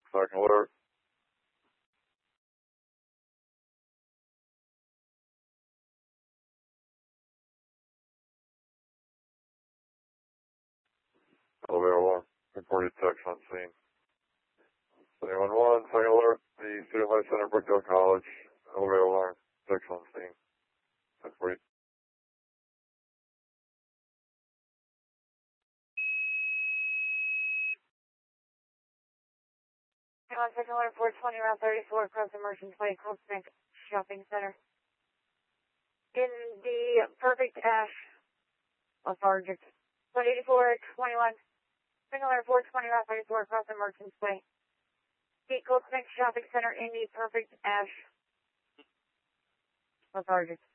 Second alert. Elevator 1, reported text on scene. 711, second alert, the Student Life Center, Brookdale College, elevator alarm, text on scene. 1040. Second alert, 420, Route 34, across Emergence Way, Coltsbank Shopping Center. In the Perfect Ash, lethargic. 184-21, second alert, 420, Route 34, across Emergence Way. The Coltsbank Shopping Center in the Perfect Ash, lethargic.